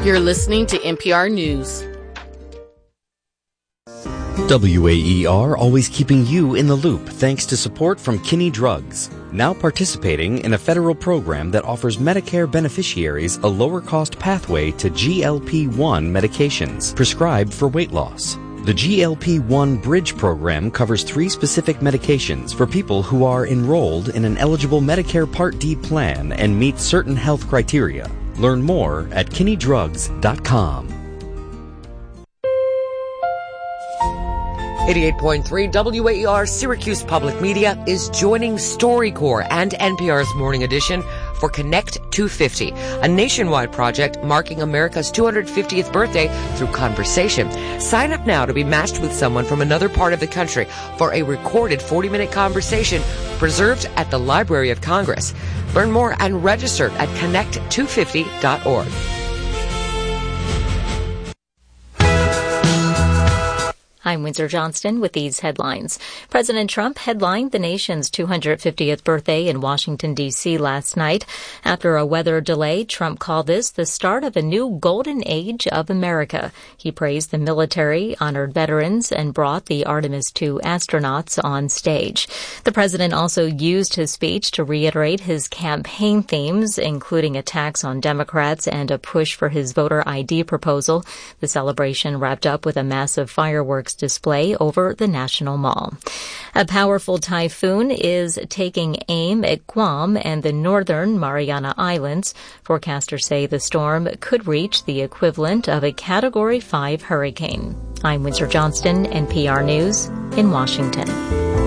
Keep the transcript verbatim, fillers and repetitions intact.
You're listening to N P R News. W A E R always keeping you in the loop thanks to support from Kinney Drugs, now participating in a federal program that offers Medicare beneficiaries a lower-cost pathway to G L P one medications prescribed for weight loss. The G L P one Bridge program covers three specific medications for people who are enrolled in an eligible Medicare Part D plan and meet certain health criteria. Learn more at kinney drugs dot com. eighty-eight point three W A E R Syracuse Public Media is joining StoryCorps and N P R's Morning Edition for Connect two fifty, a nationwide project marking America's two hundred fiftieth birthday through conversation. Sign up now to be matched with someone from another part of the country for a recorded forty-minute conversation preserved at the Library of Congress. Learn more and register at connect two fifty dot org. I'm Windsor Johnston with these headlines. President Trump headlined the nation's two hundred fiftieth birthday in Washington, D C last night. After a weather delay, Trump called this the start of a new golden age of America. He praised the military, honored veterans, and brought the Artemis two astronauts on stage. The president also used his speech to reiterate his campaign themes, including attacks on Democrats and a push for his voter I D proposal. The celebration wrapped up with a massive fireworks display over the National Mall. A powerful typhoon is taking aim at Guam and the northern Mariana Islands. Forecasters say the storm could reach the equivalent of a Category five hurricane. I'm Windsor Johnston, N P R News in Washington.